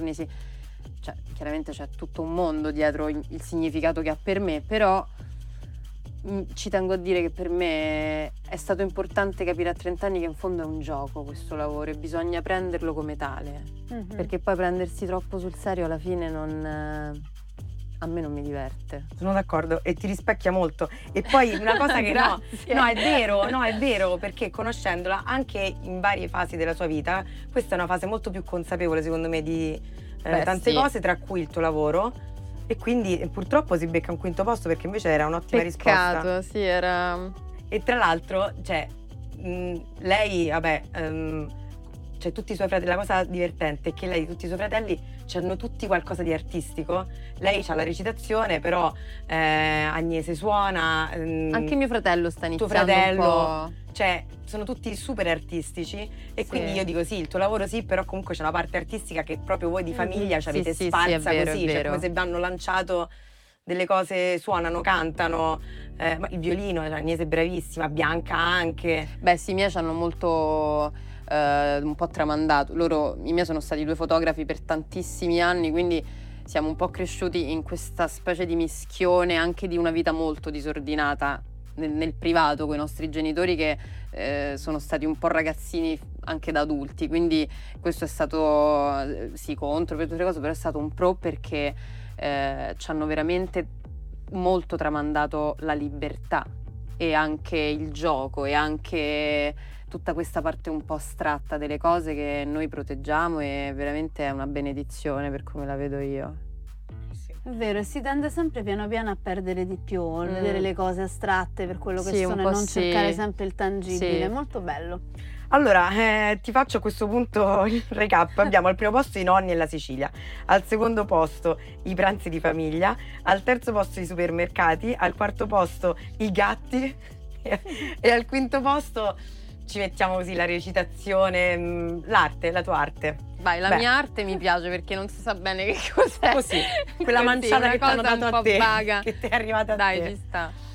giorni, sì. Cioè, chiaramente c'è tutto un mondo dietro il significato che ha per me, però ci tengo a dire che per me è stato importante capire a 30 anni che in fondo è un gioco questo lavoro e bisogna prenderlo come tale, perché poi prendersi troppo sul serio alla fine a me non mi diverte. Sono d'accordo e ti rispecchia molto. E poi una cosa che no, è vero, perché conoscendola anche in varie fasi della sua vita, questa è una fase molto più consapevole secondo me di tante cose, tra cui il tuo lavoro. E quindi purtroppo si becca un quinto posto, perché invece era un'ottima risposta. Peccato, sì, era... E tra l'altro, cioè, lei, vabbè, cioè tutti i suoi fratelli, la cosa divertente è che lei, tutti i suoi fratelli, hanno tutti qualcosa di artistico. Lei ha la recitazione, però Agnese suona. Anche mio fratello sta iniziando tuo fratello, un po'. Cioè, sono tutti super artistici e quindi io dico sì, il tuo lavoro sì, però comunque c'è una parte artistica che proprio voi di famiglia ci avete sparsa così, cioè come se vi hanno lanciato delle cose, suonano, cantano, ma il violino, Agnese è bravissima, Bianca anche. Beh sì, i miei ci hanno molto un po' tramandato. I miei sono stati 2 fotografi per tantissimi anni, quindi siamo un po' cresciuti in questa specie di mischione anche di una vita molto disordinata nel privato con i nostri genitori, che sono stati un po' ragazzini anche da adulti, quindi questo è stato sì contro per tutte le cose, però è stato un pro, perché ci hanno veramente molto tramandato la libertà e anche il gioco e anche tutta questa parte un po' astratta delle cose che noi proteggiamo, e veramente è una benedizione per come la vedo io. È vero, e si tende sempre piano piano a perdere di più, a vedere le cose astratte per quello che sono e non cercare sempre il tangibile. È molto bello. Allora, ti faccio a questo punto il recap. Abbiamo al primo posto i nonni e la Sicilia, al secondo posto i pranzi di famiglia, al terzo posto i supermercati, al quarto posto i gatti e al quinto posto ci mettiamo così la recitazione, l'arte, la tua arte. Vai, la mia arte mi piace perché non si sa bene che cos'è. Così, quella manciata che ti hanno dato a te, vaga. che ti è arrivata a te. Dai, ci sta.